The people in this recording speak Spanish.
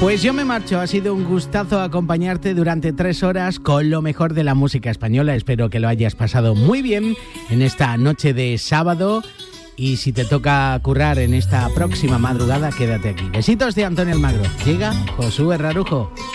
Pues yo me marcho, ha sido un gustazo acompañarte durante 3 horas con lo mejor de la música española. Espero que lo hayas pasado muy bien en esta noche de sábado. Y si te toca currar en esta próxima madrugada, quédate aquí. Besitos de Antonio Almagro. Llega Josué Rarujo.